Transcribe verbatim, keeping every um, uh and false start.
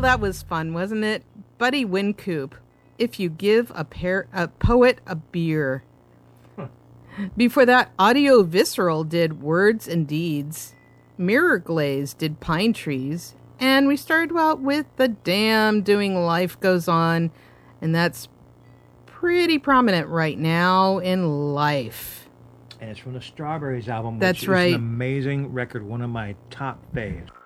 that was fun, wasn't it? Buddy Wincoop, If You Give a, pair, a Poet a Beer. Huh. Before that, Audio Visceral did Words and Deeds. Mirror Glaze did Pine Trees. And we started out with The Dam doing Life Goes On. And that's pretty prominent right now in life. And it's from the Strawberries album, which That's is right. an amazing record, one of my top faves.